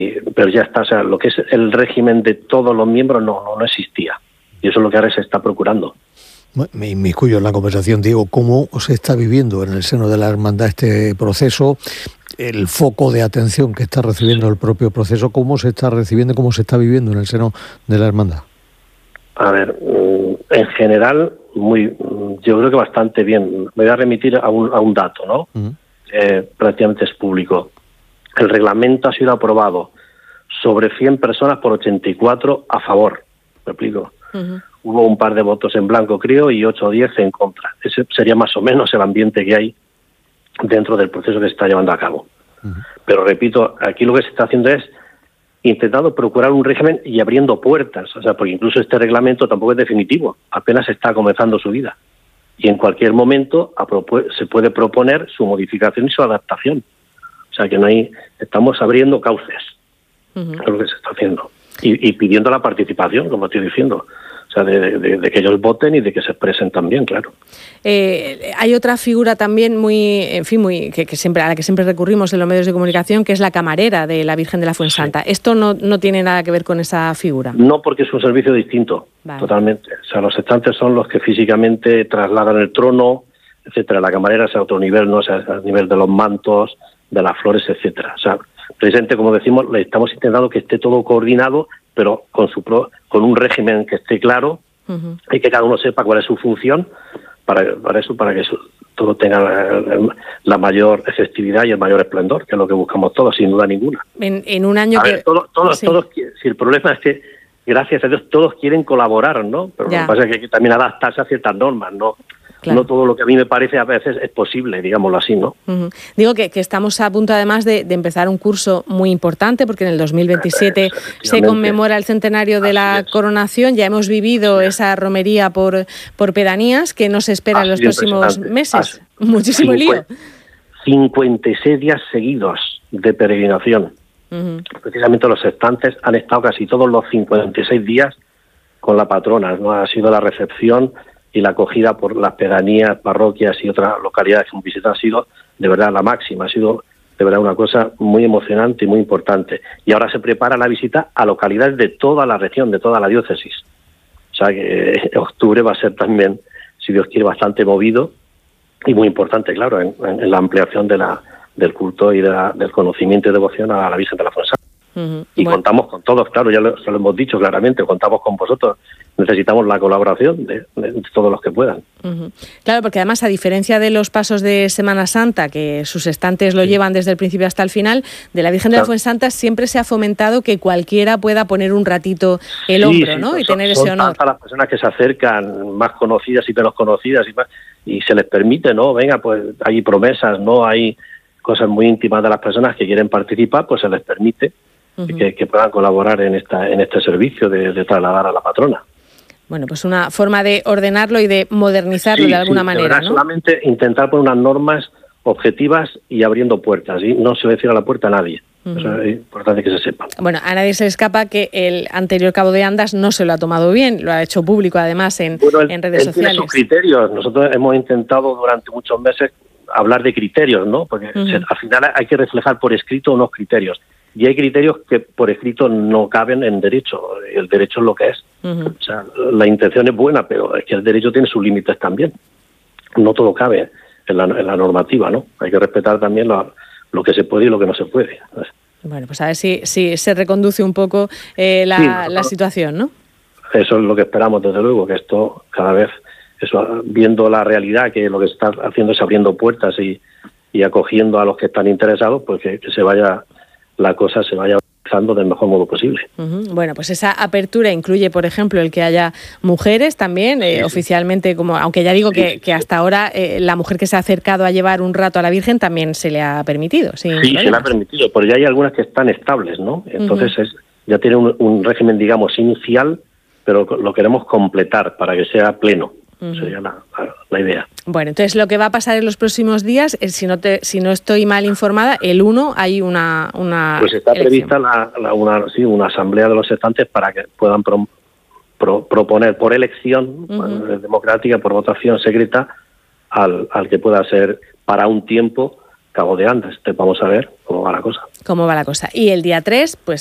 pero ya está, o sea, lo que es el régimen de todos los miembros no existía, y eso es lo que ahora se está procurando. Me inmiscuyo en la conversación, Diego. ¿Cómo se está viviendo en el seno de la hermandad este proceso? El foco de atención que está recibiendo el propio proceso, ¿cómo se está recibiendo, cómo se está viviendo en el seno de la hermandad? A ver, en general, yo creo que bastante bien. Me voy a remitir a un dato, ¿no? Prácticamente es público. El reglamento ha sido aprobado sobre 100 personas por 84 a favor. ¿Me explico? Hubo un par de votos en blanco, creo, y 8 o 10 en contra. Ese sería más o menos el ambiente que hay dentro del proceso que se está llevando a cabo. Pero repito, aquí lo que se está haciendo es intentando procurar un régimen y abriendo puertas, o sea, porque incluso este reglamento tampoco es definitivo, apenas está comenzando su vida. Y en cualquier momento se puede proponer su modificación y su adaptación. O sea, que estamos abriendo cauces, es lo que se está haciendo. Y pidiendo la participación, como estoy diciendo. O sea, de que ellos voten y de que se expresen también, claro. Hay otra figura también que siempre, a la que siempre recurrimos en los medios de comunicación, que es la camarera de la Virgen de la Fuensanta. Sí. ¿Esto no tiene nada que ver con esa figura? No, porque es un servicio distinto, totalmente. O sea, los estantes son los que físicamente trasladan el trono, etcétera. La camarera es a otro nivel, ¿no? O sea, a nivel de los mantos, de las flores, etcétera. O sea, precisamente, como decimos, le estamos intentando que esté todo coordinado, pero con un régimen que esté claro y que cada uno sepa cuál es su función para que todo tenga la mayor efectividad y el mayor esplendor, que es lo que buscamos todos, sin duda ninguna. En un año todos, si el problema es que, gracias a Dios, todos quieren colaborar, ¿no? Pero lo que pasa es que hay que también adaptarse a ciertas normas, ¿no? Claro. No todo lo que a mí me parece a veces es posible, digámoslo así, ¿no? Digo que estamos a punto, además, de empezar un curso muy importante, porque en el 2027 se conmemora el centenario de la coronación. Ya hemos vivido esa romería por pedanías que nos espera en los próximos meses. Muchísimo lío. 56 días seguidos de peregrinación. Precisamente los estantes han estado casi todos los 56 días con la patrona, ¿no? Ha sido la recepción y la acogida por las pedanías, parroquias y otras localidades que hemos visitado ha sido de verdad la máxima, ha sido de verdad una cosa muy emocionante y muy importante. Y ahora se prepara la visita a localidades de toda la región, de toda la diócesis. O sea que octubre va a ser también, si Dios quiere, bastante movido y muy importante, claro, en la ampliación del culto y del conocimiento y devoción a la Virgen de la Fuensanta. Y contamos con todos, claro, ya lo hemos dicho claramente, contamos con vosotros, necesitamos la colaboración de todos los que puedan. Claro, porque además, a diferencia de los pasos de Semana Santa, que sus estantes lo llevan desde el principio hasta el final, de la Virgen de la Fuensanta siempre se ha fomentado que cualquiera pueda poner un ratito el hombro, ¿no? Y tener ese honor. A las personas que se acercan, más conocidas y menos conocidas, y se les permite, ¿no? Venga, pues hay promesas, ¿no? Hay cosas muy íntimas de las personas que quieren participar, pues se les permite que puedan colaborar en este servicio de trasladar a la patrona. Bueno, pues una forma de ordenarlo y de modernizarlo de alguna manera, ¿no? Solamente intentar poner unas normas objetivas y abriendo puertas, y no se le cierra la puerta a nadie. Eso es importante que se sepa. Bueno, a nadie se le escapa que el anterior cabo de Andas no se lo ha tomado bien, lo ha hecho público además en redes sociales. Tiene sus criterios. Nosotros hemos intentado durante muchos meses hablar de criterios, ¿no? Porque al final hay que reflejar por escrito unos criterios. Y hay criterios que por escrito no caben en derecho. El derecho es lo que es. O sea, la intención es buena, pero es que el derecho tiene sus límites también. No todo cabe en la normativa, ¿no? Hay que respetar también lo que se puede y lo que no se puede. Bueno, pues a ver si se reconduce un poco la situación, ¿no? Eso es lo que esperamos, desde luego, que esto cada vez, viendo la realidad, que lo que está haciendo es abriendo puertas y acogiendo a los que están interesados, pues que la cosa se vaya organizando del mejor modo posible. Bueno, pues esa apertura incluye, por ejemplo, el que haya mujeres también, oficialmente, como aunque ya digo que hasta ahora la mujer que se ha acercado a llevar un rato a la Virgen también se le ha permitido. Sí, se le ha permitido, pero ya hay algunas que están estables, ¿no? Entonces ya tiene un régimen, digamos, inicial, pero lo queremos completar para que sea pleno. Sería la idea. Bueno, entonces lo que va a pasar en los próximos días, si no estoy mal informada, el 1 hay una pues está elección. Prevista una asamblea de los estantes para que puedan proponer por elección democrática, por votación secreta, al que pueda ser para un tiempo cabo de Andas. Vamos a ver cómo va la cosa. cómo va la cosa. Y el día 3, pues